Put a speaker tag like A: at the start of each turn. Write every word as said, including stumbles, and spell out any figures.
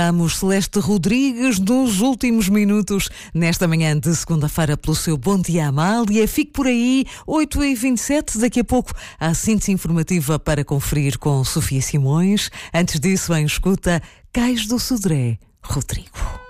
A: Vamos Celeste Rodrigues nos últimos minutos nesta manhã de segunda-feira pelo seu Bom Dia Amália. Fique por aí, oito e vinte e sete, daqui a pouco a síntese informativa para conferir com Sofia Simões. Antes disso, em escuta, Cais do Sodré, Rodrigo.